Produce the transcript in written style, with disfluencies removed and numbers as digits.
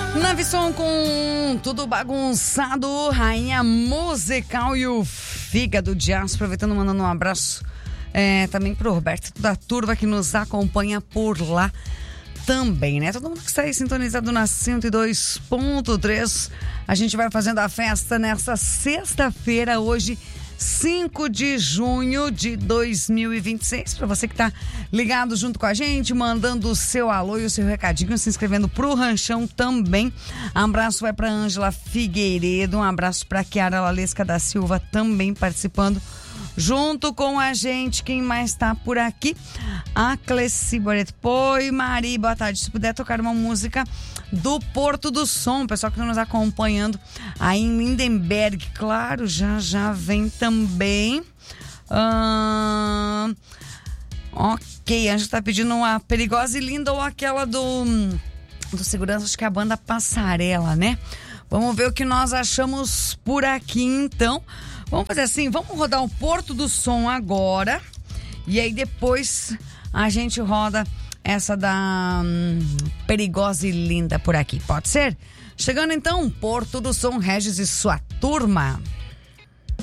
Navisson com tudo bagunçado, rainha musical e o Fígado Jazz, aproveitando, mandando um abraço também pro Roberto da turma que nos acompanha por lá também, né? Todo mundo que está aí sintonizado na 102.3, a gente vai fazendo a festa nessa sexta-feira, hoje 5 de junho de 2026. Para você que tá ligado junto com a gente, mandando o seu alô e o seu recadinho, se inscrevendo pro Ranchão também. Um abraço vai para Ângela Figueiredo, um abraço para Kiara Lalesca da Silva também participando junto com a gente. Quem mais tá por aqui? A Cleci Boreto. Oi, Mari, boa tarde. Se puder tocar uma música do Porto do Som, pessoal que está nos acompanhando aí em Lindenberg, claro, já vem também. Ok, a gente está pedindo uma Perigosa e Linda ou aquela do segurança, acho que é a banda Passarela, né? Vamos ver o que nós achamos por aqui, então. Vamos fazer assim, vamos rodar o Porto do Som agora e aí depois a gente roda essa da Perigosa e Linda por aqui, pode ser? Chegando então, Porto do Som, Regis e sua turma.